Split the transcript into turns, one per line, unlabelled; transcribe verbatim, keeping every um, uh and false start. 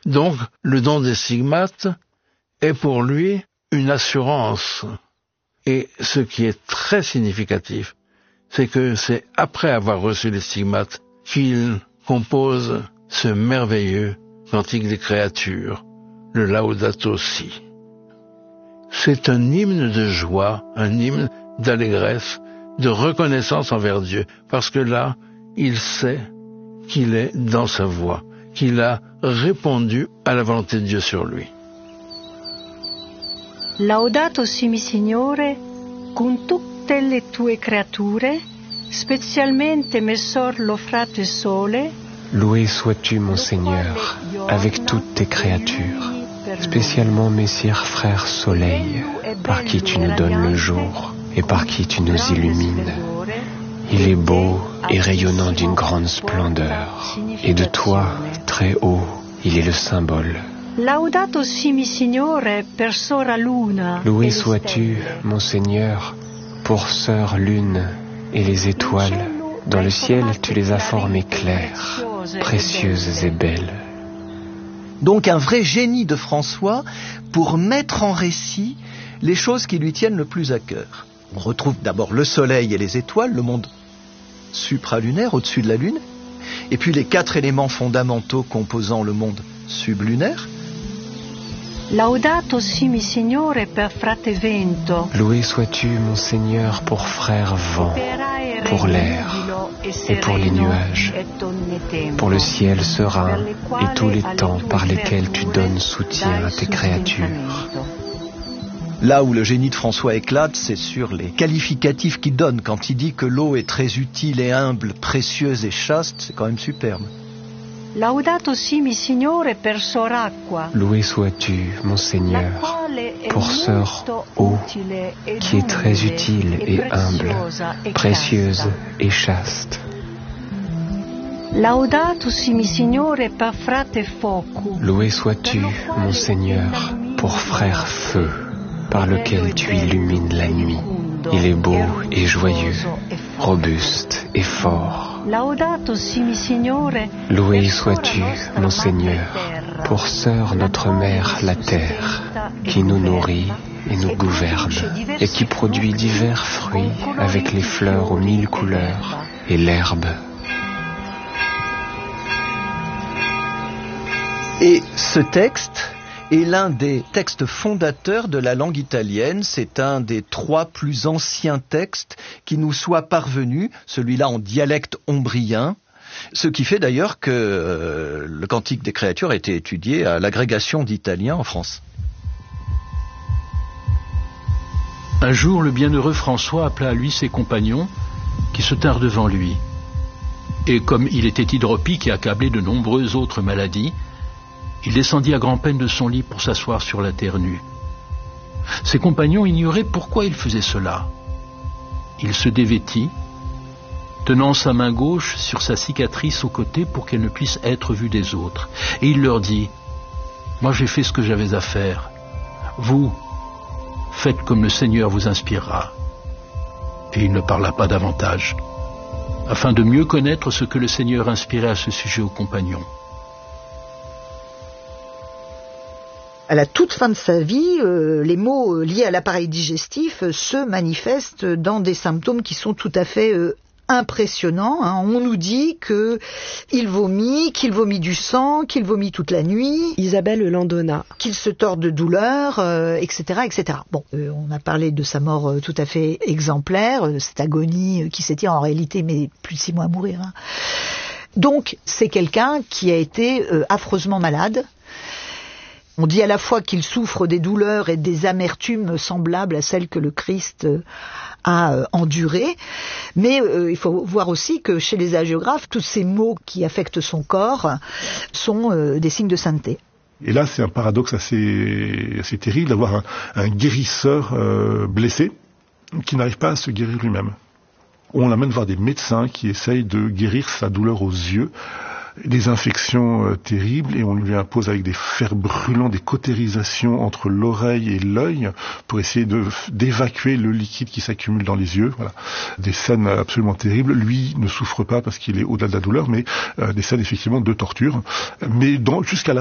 Donc, le don des stigmates est pour lui une assurance. Et ce qui est très significatif, c'est que c'est après avoir reçu les stigmates qu'il compose ce merveilleux cantique des créatures, le Laudato Si. C'est un hymne de joie, un hymne d'allégresse, de reconnaissance envers Dieu, parce que là, il sait qu'il est dans sa voie, qu'il a répondu à la volonté de Dieu sur lui.
Laudato si mi Signore, con tutte le tue creature, specialmente Messor lo frate Sole.
Loué sois-tu, mon Seigneur, avec toutes tes créatures, spécialement Messire frère Soleil, par qui tu nous donnes le jour et par qui tu nous illumines. Il est beau et rayonnant d'une grande splendeur, et de toi, très haut, il est le symbole.
Laudato si mi Signore per Sora Luna.
Loué sois-tu, mon Seigneur, pour sœur lune et les étoiles. Dans le ciel, tu les as formées claires, précieuses et belles.
Donc un vrai génie de François pour mettre en récit les choses qui lui tiennent le plus à cœur. On retrouve d'abord le soleil et les étoiles, le monde supralunaire au-dessus de la Lune, et puis les quatre éléments fondamentaux composant le monde sublunaire.
Laudato si mi Signore per frate Vento.
Loué sois-tu, mon Seigneur, pour frère vent, pour l'air et pour les nuages, pour le ciel serein et tous les temps par lesquels tu donnes soutien à tes créatures.
Là où le génie de François éclate, c'est sur les qualificatifs qu'il donne. Quand il dit que l'eau est très utile et humble, précieuse et chaste, c'est quand même superbe.
Laudato si mi Signore per Sor Acqua.
Loué sois-tu, mon Seigneur, pour sœur eau, qui est très utile et humble, précieuse et chaste.
Laudato si mi Signore per frate Focu.
Loué sois-tu, mon Seigneur, pour frère feu, par lequel tu illumines la nuit. Il est beau et joyeux, robuste et fort.
Laudato si mi Signore.
Loué sois-tu, mon Seigneur, pour sœur notre mère la terre, qui nous nourrit et nous gouverne, et qui produit divers fruits avec les fleurs aux mille couleurs et l'herbe.
Et ce texte est l'un des textes fondateurs de la langue italienne. C'est un des trois plus anciens textes qui nous soit parvenu, celui-là en dialecte ombrien, ce qui fait d'ailleurs que euh, le Cantique des créatures a été étudié à l'agrégation d'Italiens en France.
Un jour, le bienheureux François appela à lui ses compagnons qui se tinrent devant lui. Et comme il était hydropique et accablé de nombreuses autres maladies, il descendit à grand-peine de son lit pour s'asseoir sur la terre nue. Ses compagnons ignoraient pourquoi il faisait cela. Il se dévêtit, tenant sa main gauche sur sa cicatrice au côté pour qu'elle ne puisse être vue des autres. Et il leur dit, « Moi j'ai fait ce que j'avais à faire. Vous, faites comme le Seigneur vous inspirera. » Et il ne parla pas davantage, afin de mieux connaître ce que le Seigneur inspirait à ce sujet aux compagnons.
À la toute fin de sa vie, euh, les maux liés à l'appareil digestif euh, se manifestent dans des symptômes qui sont tout à fait euh, impressionnants. Hein. On nous dit qu'il vomit, qu'il vomit du sang, qu'il vomit toute la nuit.
Isabelle Landona.
Qu'il se tord de douleur, euh, et cetera, et cetera. Bon, euh, on a parlé de sa mort euh, tout à fait exemplaire, euh, cette agonie euh, qui s'étire en réalité, mais plus de six mois à mourir. Hein. Donc, c'est quelqu'un qui a été euh, affreusement malade. On dit à la fois qu'il souffre des douleurs et des amertumes semblables à celles que le Christ a euh, endurées, mais euh, il faut voir aussi que chez les hagiographes, tous ces maux qui affectent son corps sont euh, des signes de sainteté.
Et là, c'est un paradoxe assez, assez terrible d'avoir un, un guérisseur euh, blessé qui n'arrive pas à se guérir lui-même. On l'amène voir des médecins qui essayent de guérir sa douleur aux yeux, des infections euh, terribles, et on lui impose avec des fers brûlants des cautérisations entre l'oreille et l'œil pour essayer de, d'évacuer le liquide qui s'accumule dans les yeux. Voilà. Des scènes absolument terribles. Lui ne souffre pas parce qu'il est au-delà de la douleur, mais euh, des scènes effectivement de torture. Mais dans, jusqu'à la